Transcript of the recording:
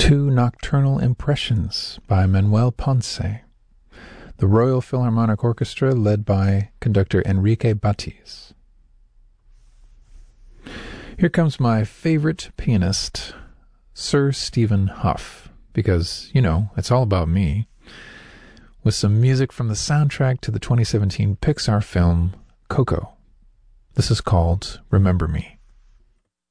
Two Nocturnal Impressions by Manuel Ponce, the Royal Philharmonic Orchestra led by conductor Enrique Batiz. Here comes my favorite pianist, Sir Stephen Hough, because, it's all about me, with some music from the soundtrack to the 2017 Pixar film Coco. This is called Remember Me.